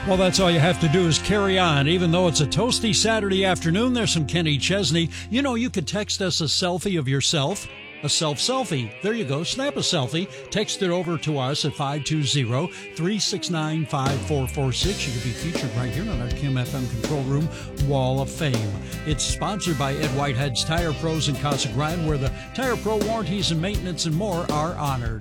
Well, that's all you have to do is carry on. Even though it's a toasty Saturday afternoon, there's some Kenny Chesney. You know, you could text us a selfie of yourself. A self-selfie. There you go. Snap a selfie. Text it over to us at 520-369-5446. You could be featured right here on our Kim FM Control Room Wall of Fame. It's sponsored by Ed Whitehead's Tire Pros in Casa Grande, where the Tire Pro warranties and maintenance and more are honored.